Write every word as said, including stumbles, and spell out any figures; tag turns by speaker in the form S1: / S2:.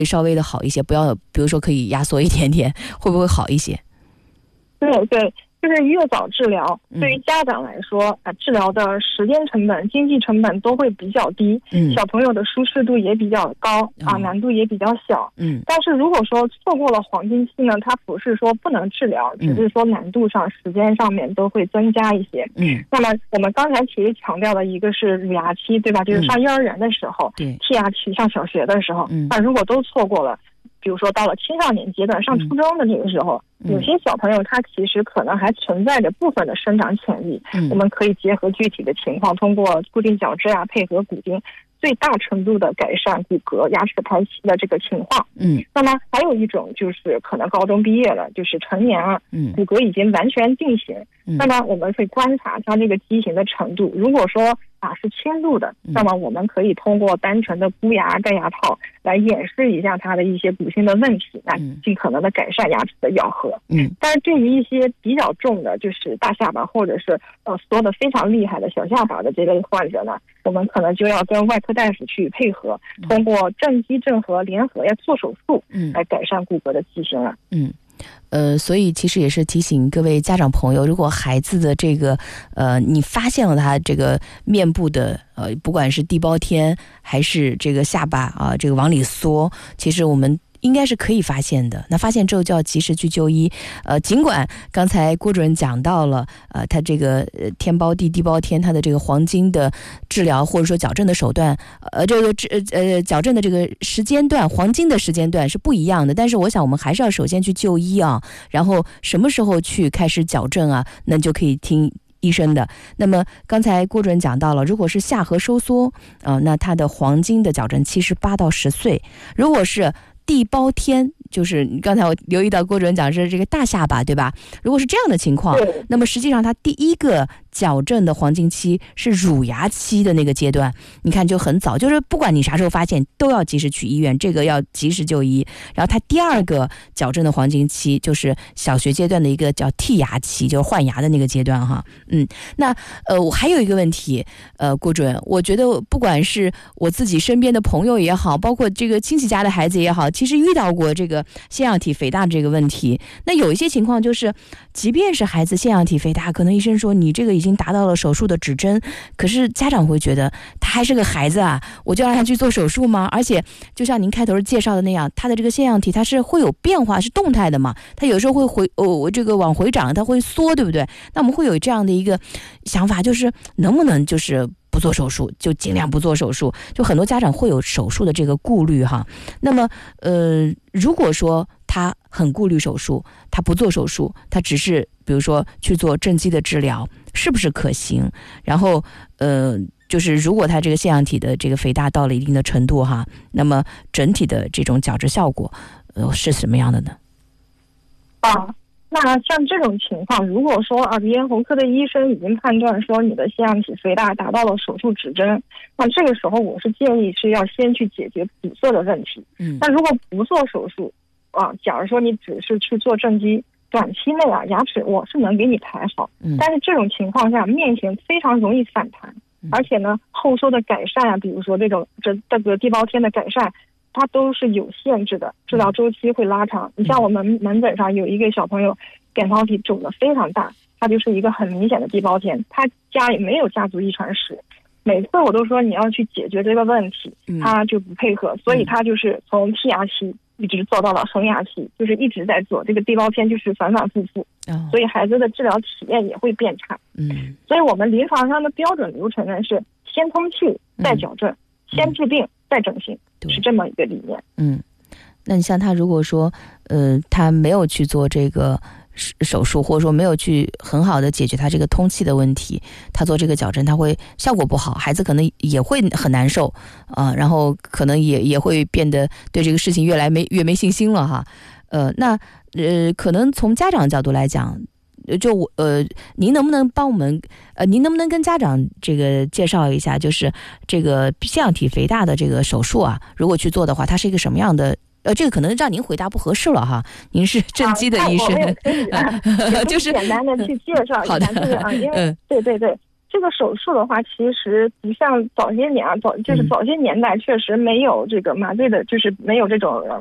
S1: 稍微的好一些，不要比如说可以压缩一点点，会不会好一些？
S2: 对对，就是越早治疗，对于家长来说啊、嗯，治疗的时间成本、经济成本都会比较低，嗯，小朋友的舒适度也比较高、嗯、啊，难度也比较小，嗯。但是如果说错过了黄金期呢，它不是说不能治疗，只是说难度上、时间上面都会增加一些，嗯。那么我们刚才其实强调的一个是乳牙期，对吧？就是上幼儿园的时候，对、嗯，剔牙期上小学的时候，嗯，那如果都错过了。比如说到了青少年阶段上初中的那个时候、嗯、有些小朋友他其实可能还存在着部分的生长潜力、嗯、我们可以结合具体的情况，通过固定矫治啊，配合骨钉，最大程度的改善骨骼牙齿排齐的这个情况。嗯，那么还有一种就是可能高中毕业了，就是成年了，嗯，骨骼已经完全定型、嗯、那么我们会观察它这个畸形的程度，如果说啊是轻度的，那么我们可以通过单纯的箍牙盖牙套来掩饰一下它的一些骨性的问题，来尽可能的改善牙齿的咬合。嗯，但是对于一些比较重的，就是大下巴或者是呃缩的非常厉害的小下巴的这类患者呢，我们可能就要跟外科大夫去配合，通过正畸正颌联合要做手术，嗯，来改善骨骼的畸形了。
S1: 嗯。呃，所以其实也是提醒各位家长朋友，如果孩子的这个呃，你发现了他这个面部的呃，不管是地包天还是这个下巴啊、呃，这个往里缩，其实我们应该是可以发现的。那发现之后就要及时去就医。呃，尽管刚才郭主任讲到了，呃，他这个呃天包地地包天，他的这个黄金的治疗或者说矫正的手段，呃，这个治呃矫正的这个时间段，黄金的时间段是不一样的。但是我想我们还是要首先去就医啊，然后什么时候去开始矫正啊，那就可以听医生的。那么刚才郭主任讲到了，如果是下颌收缩啊、呃，那他的黄金的矫正期是八到十岁。如果是地包天，就是刚才我留意到郭主任讲是这个大下巴，对吧？如果是这样的情况，那么实际上他第一个矫正的黄金期是乳牙期的那个阶段，你看就很早，就是不管你啥时候发现都要及时去医院，这个要及时就医。然后他第二个矫正的黄金期就是小学阶段的一个叫剔牙期，就是换牙的那个阶段哈。嗯，那呃我还有一个问题，呃郭主任，我觉得不管是我自己身边的朋友也好，包括这个亲戚家的孩子也好，其实遇到过这个腺样体肥大这个问题。那有一些情况就是即便是孩子腺样体肥大，可能医生说你这个已经达到了手术的指针，可是家长会觉得他还是个孩子啊，我就让他去做手术吗？而且就像您开头介绍的那样，他的这个腺样体它是会有变化，是动态的嘛，他有时候会回哦这个往回长，它会缩，对不对？那我们会有这样的一个想法，就是能不能就是不做手术，就尽量不做手术，就很多家长会有手术的这个顾虑哈。那么呃如果说他很顾虑手术，他不做手术，他只是比如说去做正畸的治疗，是不是可行？然后呃就是如果他这个腺样体的这个肥大到了一定的程度哈，那么整体的这种矫治效果呃是什么样的呢？
S2: 啊，那像这种情况，如果说耳鼻咽喉科的医生已经判断说你的腺样体肥大达到了手术指针，那这个时候我是建议是要先去解决堵塞的问题。嗯，那如果不做手术啊，假如说你只是去做正畸，短期内啊牙齿我是能给你排好，嗯，但是这种情况下面型非常容易反弹，嗯，而且呢后收的改善啊，比如说这种这这个地包天的改善，它都是有限制的，治疗周期会拉长。你像我们门诊上有一个小朋友扁桃体肿得非常大，他就是一个很明显的地包天，他家里没有家族遗传史，每次我都说你要去解决这个问题，他就不配合，所以他就是从剔牙期一直做到了恒牙期，就是一直在做这个地包天，就是反反复复，所以孩子的治疗体验也会变差。嗯，所以我们临床上的标准流程呢是先通气再矫正，先治病再整形，是这么一个理念。嗯，
S1: 那你像他如果说呃他没有去做这个手术，或者说没有去很好的解决他这个通气的问题，他做这个矫正他会效果不好，孩子可能也会很难受啊、呃，然后可能也也会变得对这个事情越来没越没信心了哈。呃，那呃可能从家长角度来讲，就我呃，您能不能帮我们呃，您能不能跟家长这个介绍一下，就是这个腺样体肥大的这个手术啊，如果去做的话，它是一个什么样的？呃，这个可能让您回答不合适了哈，您是正畸的医生，
S2: 啊、就是简单的去介绍一下，就是啊，因为对对对， 这个手术的话，其实不像早些年啊，早就是早些年代确实没有这个麻醉的，就是没有这种